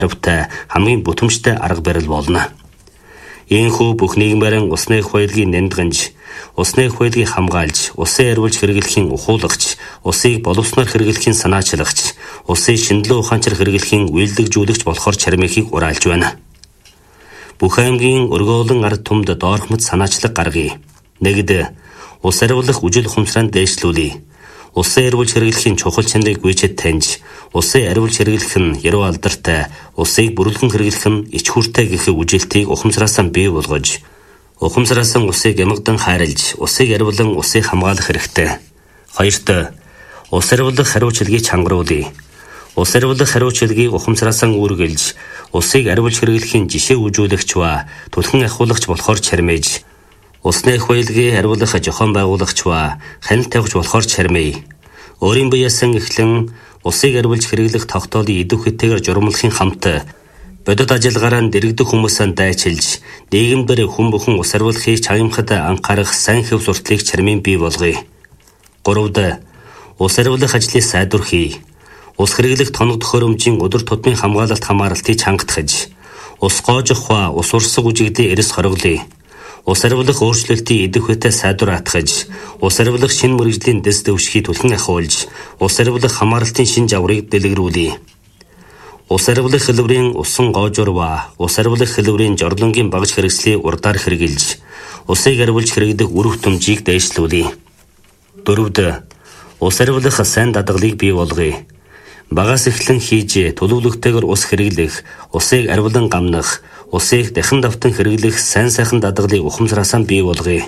харивтай хамгийн бүтэмжтэй арга барил болно. Ийхүү бүх нийгмийн усны их баялагын нэмдгэнж, усны их баялагыг хамгаалж, усын арвилж хэрэглэхийн ухуулагч, усыг боловсноор хэрэглэхийн санаачлагч, усын шинжилгээ ухаанчаар хэрэглэхийн үйлдвэрлэгжүүлэгч болохоор чармихыг ураалж байна. Бүх аймгийн өргөөлөн ард түмд доорхмод санаачлаг гаргая. Нэгд, ус арвилах үжил ухамсараа дээшлүүлье. Усын арвилж хэрэглэхийн чухал чанарыг гүйцэд таньж, усын арвилж хэрэглэх нь яруу алдартай, усыг бүрэлдэн хэрэглэх нь ич хүртэй гэх үжилтийг ухамсараасаа бий болгож, ухамсараасаа усыг ямагдан хайрлж, усыг арвилан усыг хамгаалах хэрэгтэй. Хоёрт, ус арвилах хариуцлагыг чангаруулъя. Ус арвилах хариуцлагыг ухамсараасаа үүргэлж, усыг арвилж хэрэглэхийн жишээ үзүүлэгч ба түлхэн ахиулагч болохоор чармиж, усны их баялагыг арвилах зохион байгуулагч ба хяналт тавьж болохоор чармий. Өөрийн биеэсэн эхлэн усыг арвилж хэрэглэх тогтоолын идэв хэтээр журмлахын хамт бодит ажиллагаараа дэрэгдэх хүмүүсээ дайчилж, нийгэмдэр хүн бүхэн ус арвилахыг чагнахад анхаарах сайн хэв сурталыг чармийн бий болгоё. 3-д, ус арвилах ажлыг сайдвархий. Ус хэрэглэх тоног төхөөрөмжийн өдөр тутмын хамгаалалт хамааралтыг чангатгаж, ус гоожих ба ус урсгал үжигдээ эрэс хоригдлыг. Ус арвилах өөрчлөлтийн идэв хэтэ сайдвар атгаж, ус арвилах шинэ мэргэжлийн дэс дэвшгийг түлхэн ахиулж, ус арвилах хамаарлалтын шинэ жаврыг дэлгэрүүлье. Ус арвилах хэлбэрийн усан гоожор ба ус арвилах хэлбэрийн жорлонгийн багж хэрэгслийг урдаар хэрэгжилж, усыг арвилж хэрэглэх үр хөтөмжийг дээшлүүлье. 4-д, ус арвилах сайн дадгалыг бий болгоё. Багаас эхлэн хийж төлөвлөгтэйгээр ус хэрэглэх, усыг арвилан гамнах, усыг дахин давтан хэрэглэх сайн сайхан дадгалыг ухамсараасаа бий болгоё.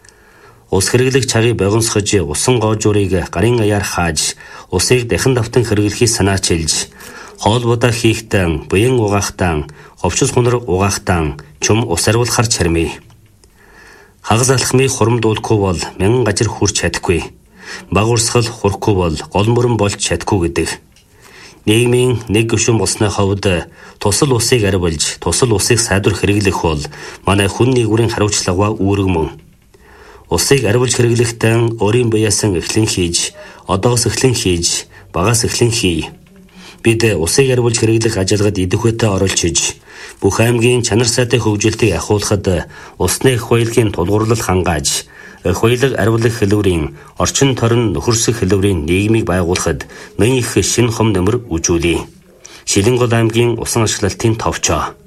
Ус хэрэглэх цагийг богиносгож, усан гоожурыг гарын аяар хааж, усыг дахин давтан хэрэглэхийг санаачилж, хоолбодоо хийхтэн, буян угаахтан, ховчос хунар угаахтан чум ус арвилахар чармий. Хагас алхмыг хурамдуулахгүй бол мянган гажир хүрч чадахгүй. Баг урсгал хурахгүй бол гол мөрөн болж чадахгүй гэдэг. Нийгмийн нэг гишүүн болсны хувьд тусал усыг арвилж, тусал усыг сайдвар хэрэглэх бол манай хүн нэгүрийн хариуцлага үүрэг мөн. Усыг арвилж хэрэглэхдээ өөрийн биеэсэн эхлэн хийж, одоос эхлэн хийж, багаас эхлэн хий. Бид усыг арвилж хэрэглэх ажиллагад идэвхтэй оролцож, бүх аймгийн чанар сайтай хөгжилтийг ахиулахад усны их баялагын тулгуурлал хангааж, их баялаг арвилах хэлбэрийн орчин торин нөхөрсөх хэлбэрийн нийгмийг байгуулахад мөн их шинэ хом нэмэр үзүүлье. Шилэнгол аймгийн усан ашиглалтын товчоо.